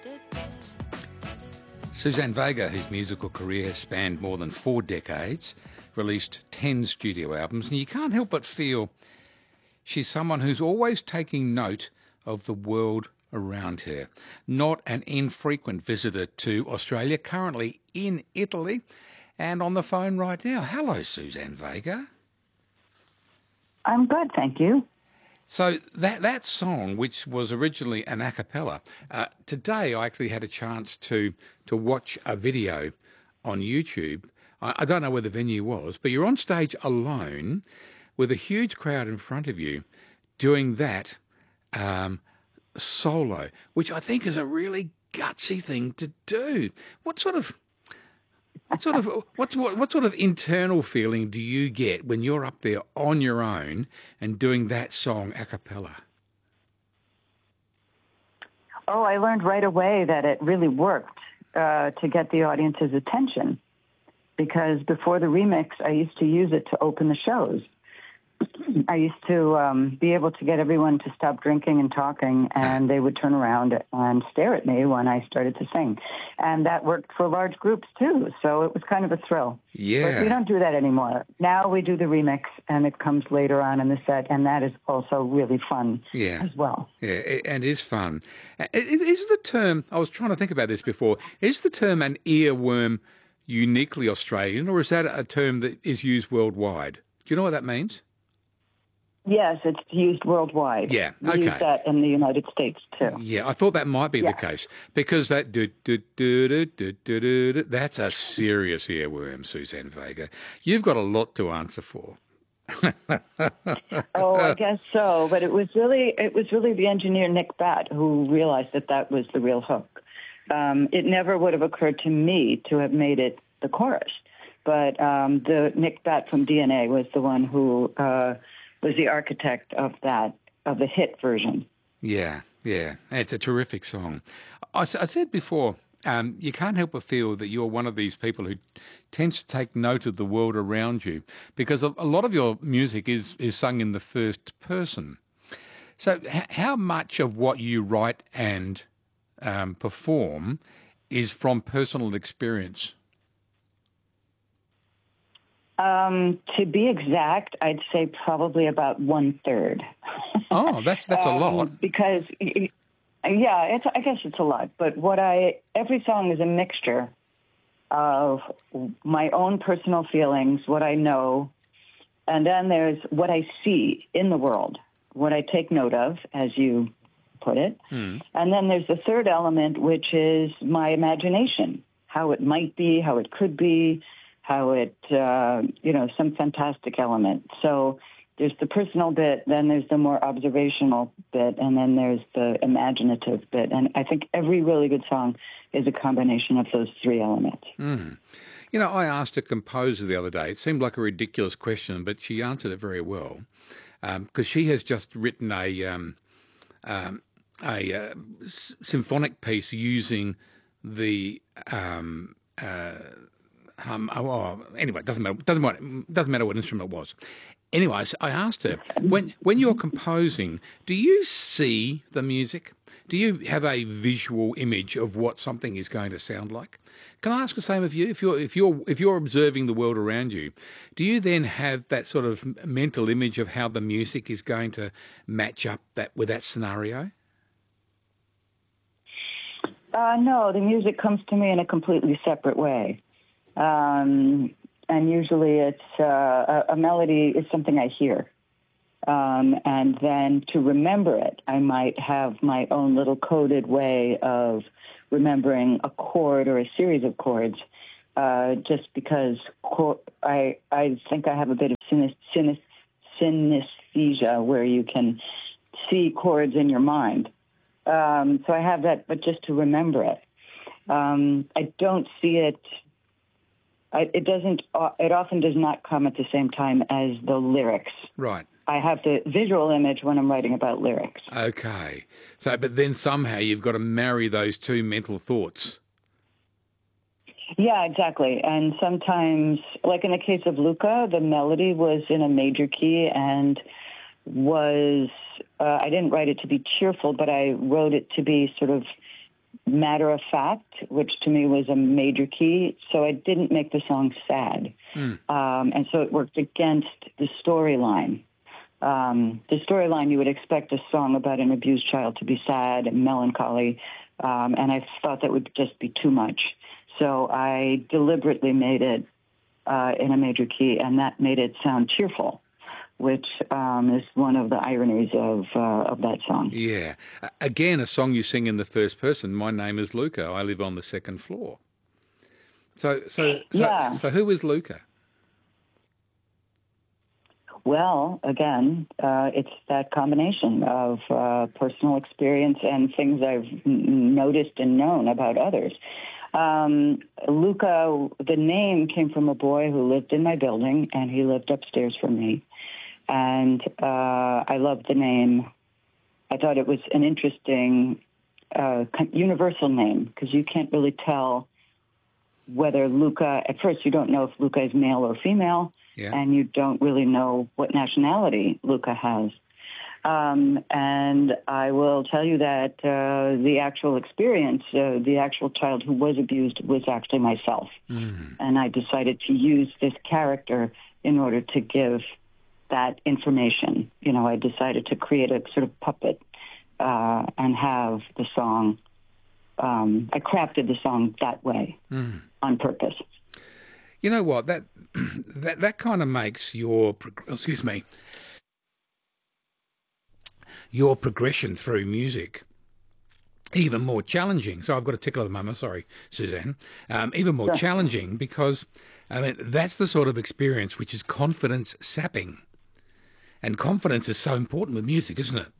Suzanne Vega, whose musical career has spanned more than 4 decades, released 10 studio albums, and you can't help but feel she's someone who's always taking note of the world around her. Not an infrequent visitor to Australia, currently in Italy, and on the phone right now. Hello, Suzanne Vega. I'm good, thank you. So that song, which was originally an a cappella, today I actually had a chance to watch a video on YouTube. I don't know where the venue was, but you're on stage alone with a huge crowd in front of you doing that solo, which I think is a really gutsy thing to do. What sort of internal feeling do you get when you're up there on your own and doing that song a cappella? Oh, I learned right away that it really worked to get the audience's attention, because before the remix, I used to use it to open the shows. I used to be able to get everyone to stop drinking and talking, and they would turn around and stare at me when I started to sing. And that worked for large groups, too, so it was kind of a thrill. Yeah. But we don't do that anymore. Now we do the remix, and it comes later on in the set, and that is also really fun as well. Yeah, and it is fun. Is the term, I was trying to think about this before, is the term an earworm uniquely Australian, or is that a term that is used worldwide? Do you know what that means? Yes, it's used worldwide. Yeah, we okay. use that in the United States, too. Yeah, I thought that might be the case, because that that's a serious earworm, Suzanne Vega. You've got a lot to answer for. Oh, I guess so. But it was really the engineer Nick Batt who realized that was the real hook. It never would have occurred to me to have made it the chorus, but the Nick Batt from DNA was the one who was the architect of the hit version. Yeah, it's a terrific song. I said before, you can't help but feel that you're one of these people who tends to take note of the world around you, because a lot of your music is sung in the first person. So how much of what you write and perform is from personal experience? To be exact, I'd say probably about 1/3. Oh, that's a lot. Because, I guess it's a lot. But every song is a mixture of my own personal feelings, what I know, and then there's what I see in the world, what I take note of, as you put it. And then there's the third element, which is my imagination, how it might be, how it could be, how it, some fantastic element. So there's the personal bit, then there's the more observational bit, and then there's the imaginative bit. And I think every really good song is a combination of those three elements. You know, I asked a composer the other day. It seemed like a ridiculous question, but she answered it very well, because she has just written a symphonic piece using the anyway, it doesn't matter what instrument it was. Anyways, I asked her, when you're composing, do you see the music? Do you have a visual image of what something is going to sound like? Can I ask the same of you? If you're observing the world around you, do you then have that sort of mental image of how the music is going to match up with that scenario? No, the music comes to me in a completely separate way. And usually it's a melody is something I hear. And then to remember it, I might have my own little coded way of remembering a chord or a series of chords, just because I think I have a bit of synesthesia where you can see chords in your mind. So I have that, but just to remember it. I don't see it. It often does not come at the same time as the lyrics. Right. I have the visual image when I'm writing about lyrics. Okay. So, but then somehow you've got to marry those two mental thoughts. Yeah, exactly. And sometimes, like in the case of Luca, the melody was in a major key and was, I didn't write it to be cheerful, but I wrote it to be sort of matter of fact, which to me was a major key. So I didn't make the song sad. And so it worked against the storyline. The storyline, you would expect a song about an abused child to be sad and melancholy. And I thought that would just be too much. So I deliberately made it in a major key, and that made it sound cheerful, which is one of the ironies of that song. Yeah. Again, a song you sing in the first person. My name is Luca. I live on the second floor. So who is Luca? Well, again, it's that combination of personal experience and things I've noticed and known about others. Luca, the name came from a boy who lived in my building, and he lived upstairs from me. And I loved the name. I thought it was an interesting universal name, because you can't really tell whether Luca, at first you don't know if Luca is male or female, and you don't really know what nationality Luca has. And I will tell you that the actual experience, the actual child who was abused was actually myself. And I decided to use this character in order to give that information. You know, I decided to create a sort of puppet and have the song. I crafted the song that way on purpose. You know what? That kind of makes your progression through music even more challenging. So I've got a tickle at the moment. Sorry, Suzanne. Even more challenging because that's the sort of experience which is confidence sapping, and confidence is so important with music, isn't it?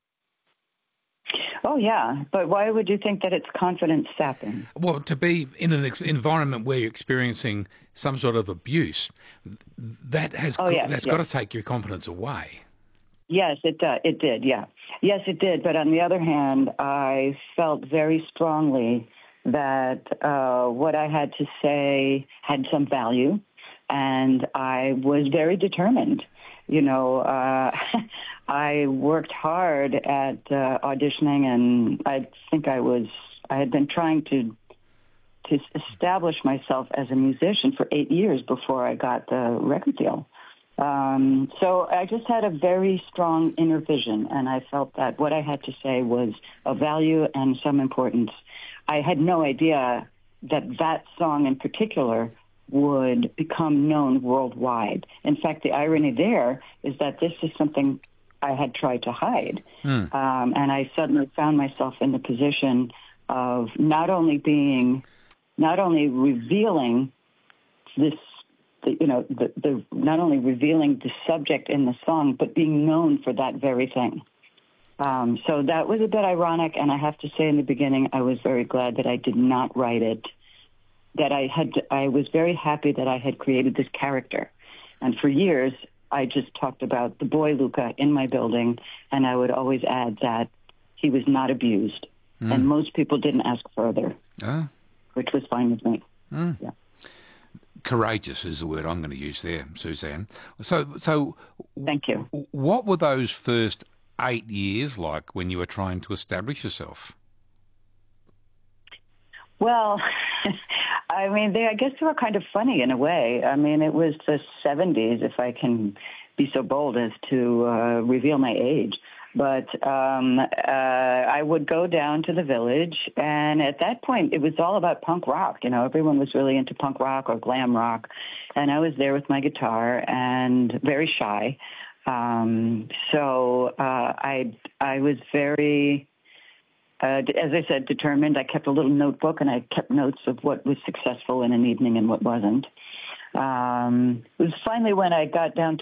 Oh, yeah. But why would you think that it's confidence sapping? Well, to be in an environment where you're experiencing some sort of abuse, that's got to take your confidence away. Yes, it did, yeah. Yes, it did. But on the other hand, I felt very strongly that what I had to say had some value, and I was very determined. You know, I worked hard at auditioning, and I think I had been trying to establish myself as a musician for 8 years before I got the record deal. So I just had a very strong inner vision, and I felt that what I had to say was of value and some importance. I had no idea that song in particular would become known worldwide. In fact, the irony there is that this is something I had tried to hide. And I suddenly found myself in the position of not only revealing this, not only revealing the subject in the song, but being known for that very thing. So that was a bit ironic, and I have to say in the beginning, I was very glad that I did not write it. I was very happy that I had created this character. And for years, I just talked about the boy Luca in my building, and I would always add that he was not abused. And most people didn't ask further, which was fine with me. Yeah. Courageous is the word I'm going to use there, Suzanne. So thank you. What were those first 8 years like when you were trying to establish yourself? Well, I mean, I guess they were kind of funny in a way. I mean, it was the 70s, if I can be so bold as to reveal my age. But I would go down to the Village, and at that point, it was all about punk rock. You know, everyone was really into punk rock or glam rock, and I was there with my guitar and very shy. So I was very, as I said, determined. I kept a little notebook, and I kept notes of what was successful in an evening and what wasn't. It was finally when I got down